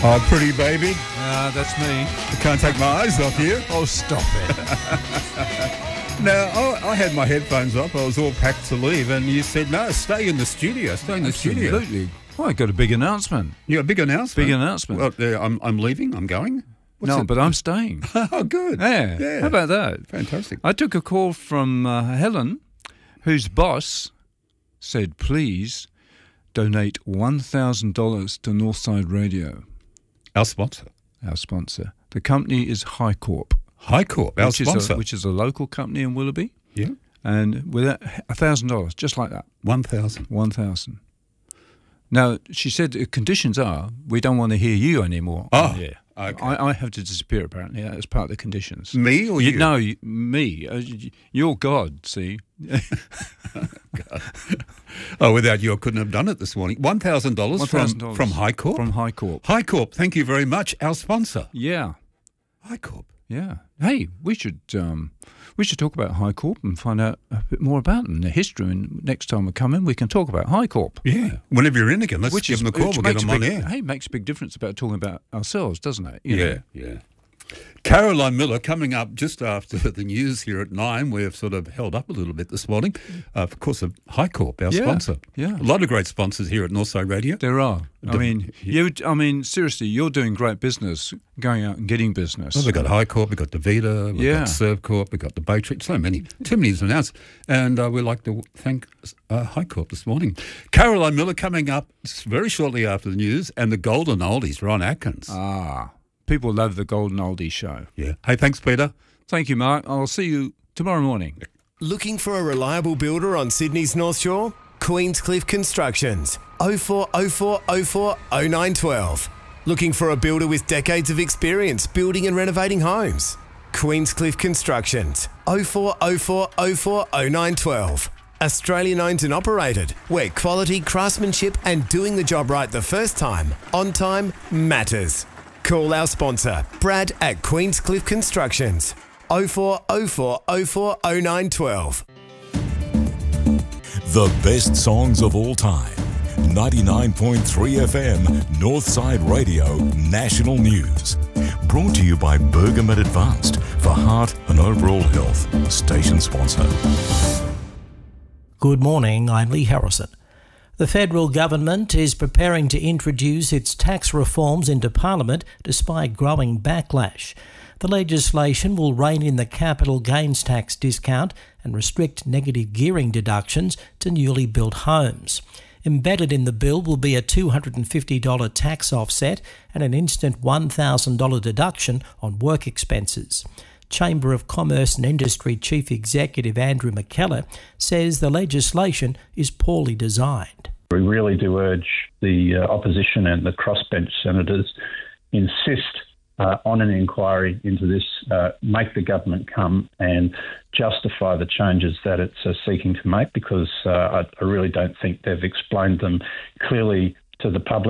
Oh, pretty baby. That's me. I can't take my eyes off you. Oh, stop it. Now, I had my headphones up. I was all packed to leave, and you said, no, stay in the studio. Stay in the studio. Absolutely. Well, I got a big announcement. Yeah, a big announcement. Big announcement. Well, I'm leaving. I'm going. But I'm staying. Oh, good. Yeah. How about that? Fantastic. I took a call from Helen, whose boss said, please donate $1,000 to Northside Radio. Our sponsor. Our sponsor. The company is HighCorp. HighCorp, our sponsor. Which is a local company in Willoughby. Yeah. And with $1,000, just like that. 1,000. 1,000. Now, she said the conditions are we don't want to hear you anymore. Oh, yeah. Okay. I have to disappear, apparently. That's part of the conditions. Me or you? No, me. You're God, see. God. Oh, without you, I couldn't have done it this morning. $1,000 from HighCorp? From HighCorp. HighCorp, thank you very much. Our sponsor. Yeah. HighCorp. Yeah. Hey, we should talk about HighCorp and find out a bit more about them, the history. And next time we come in, we can talk about HighCorp. Yeah. Whenever you're in again, let's give them a call. We'll get them on air. Hey, it makes a big difference about talking about ourselves, doesn't it? Yeah. Caroline Miller coming up just after the news here at 9. We've sort of held up a little bit this morning. Of course, HighCorp, our sponsor. Yeah. A lot of great sponsors here at Northside Radio. There are. Seriously, you're doing great business, going out and getting business. Well, we've got HighCorp, we've got DeVita, we've got ServCorp, we've got the Baytree, so many, too many to announce. And we'd like to thank HighCorp this morning. Caroline Miller coming up very shortly after the news, and the Golden Oldies, Ron Atkins. People love the Golden Oldie show. Yeah. Hey, thanks, Peter. Thank you, Mark. I'll see you tomorrow morning. Looking for a reliable builder on Sydney's North Shore? Queenscliff Constructions. 0404 04 0912. Looking for a builder with decades of experience building and renovating homes? Queenscliff Constructions. 0404 04 0912. Australian owned and operated, where quality, craftsmanship and doing the job right the first time, on time, matters. Call our sponsor, Brad at Queenscliff Constructions. 0404 04 0912. The best songs of all time. 99.3 FM, Northside Radio, National News. Brought to you by Bergamet Advanced for heart and overall health. Station sponsor. Good morning, I'm Lee Harrison. The federal government is preparing to introduce its tax reforms into Parliament despite growing backlash. The legislation will rein in the capital gains tax discount and restrict negative gearing deductions to newly built homes. Embedded in the bill will be a $250 tax offset and an instant $1,000 deduction on work expenses. Chamber of Commerce and Industry Chief Executive Andrew McKellar says the legislation is poorly designed. We really do urge the opposition and the crossbench senators insist on an inquiry into this, make the government come and justify the changes that it's seeking to make, because I really don't think they've explained them clearly to the public.